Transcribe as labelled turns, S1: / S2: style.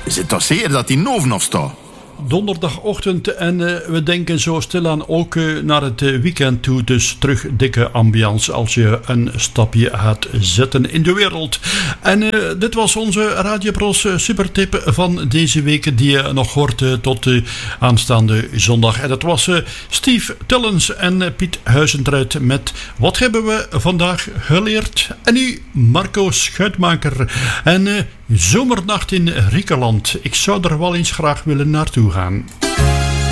S1: Zit toch zeker dat die Noven of staat?
S2: Donderdagochtend en we denken zo stilaan ook naar het weekend toe. Dus terug dikke ambiance als je een stapje gaat zetten in de wereld. En dit was onze Radio Bros supertip van deze week die je nog hoort tot aanstaande zondag. En dat was Steve Tillens en Piet Huizentruid met Wat hebben we vandaag geleerd? En nu Marco Schuitmaker en Zomernacht in Griekenland. Ik zou er wel eens graag willen naartoe gaan.